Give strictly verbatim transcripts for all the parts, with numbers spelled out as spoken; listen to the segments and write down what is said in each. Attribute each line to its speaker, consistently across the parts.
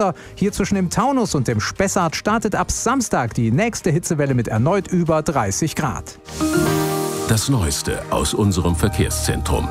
Speaker 1: Oder hier zwischen dem Taunus und dem Spessart startet ab Samstag die nächste Hitzewelle mit erneut über dreißig Grad.
Speaker 2: Das Neueste aus unserem Verkehrszentrum.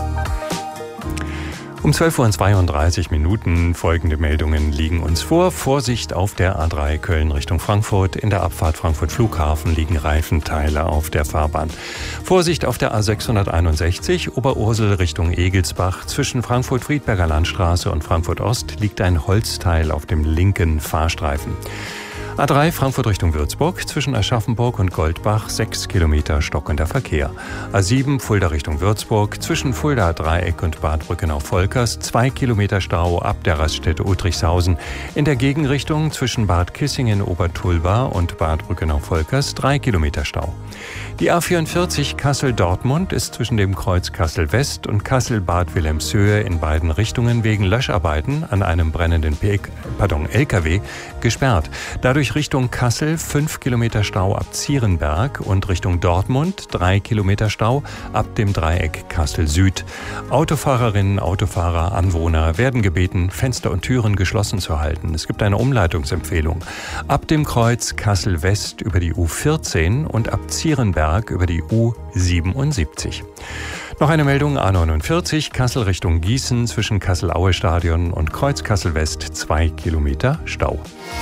Speaker 3: Um zwölf Uhr zweiunddreißig Minuten folgende Meldungen liegen uns vor. Vorsicht auf der A drei Köln Richtung Frankfurt. In der Abfahrt Frankfurt Flughafen liegen Reifenteile auf der Fahrbahn. Vorsicht auf der A sechshunderteinundsechzig Oberursel Richtung Egelsbach. Zwischen Frankfurt-Friedberger Landstraße und Frankfurt Ost liegt ein Holzteil auf dem linken Fahrstreifen. A drei Frankfurt Richtung Würzburg, zwischen Aschaffenburg und Goldbach sechs Kilometer stockender Verkehr. A sieben Fulda Richtung Würzburg, zwischen Fulda Dreieck und Bad Brückenau-Volkers zwei Kilometer Stau ab der Raststätte Ultrichshausen. In der Gegenrichtung zwischen Bad Kissingen-Obertulba und Bad Brückenau-Volkers drei Kilometer Stau. Die A vierundvierzig Kassel-Dortmund ist zwischen dem Kreuz Kassel-West und Kassel-Bad Wilhelmshöhe in beiden Richtungen wegen Löscharbeiten an einem brennenden P- pardon, L K W gesperrt. Dadurch Richtung Kassel fünf Kilometer Stau ab Zierenberg und Richtung Dortmund drei Kilometer Stau ab dem Dreieck Kassel Süd. Autofahrerinnen, Autofahrer, Anwohner werden gebeten, Fenster und Türen geschlossen zu halten. Es gibt eine Umleitungsempfehlung. Ab dem Kreuz Kassel West über die U vierzehn und ab Zierenberg über die U siebenundsiebzig. Noch eine Meldung, A neunundvierzig, Kassel Richtung Gießen, zwischen Kassel-Aue-Stadion und Kreuz Kassel-West, zwei Kilometer Stau.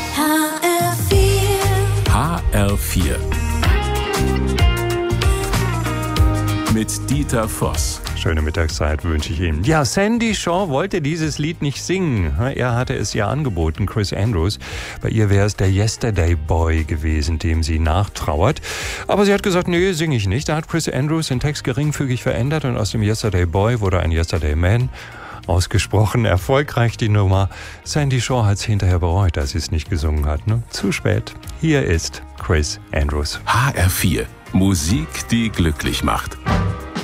Speaker 2: H R vier mit Dieter Voss.
Speaker 3: Schöne Mittagszeit wünsche ich Ihnen. Ja, Sandy Shaw wollte dieses Lied nicht singen. Er hatte es ihr angeboten, Chris Andrews. Bei ihr wäre es der Yesterday Boy gewesen, dem sie nachtrauert. Aber sie hat gesagt, nee, singe ich nicht. Da hat Chris Andrews den Text geringfügig verändert und aus dem Yesterday Boy wurde ein Yesterday Man. Ausgesprochen erfolgreich die Nummer. Sandy Shaw hat es hinterher bereut, dass sie es nicht gesungen hat. Ne? Zu spät. Hier ist Chris Andrews.
Speaker 2: H R vier. Musik, die glücklich macht.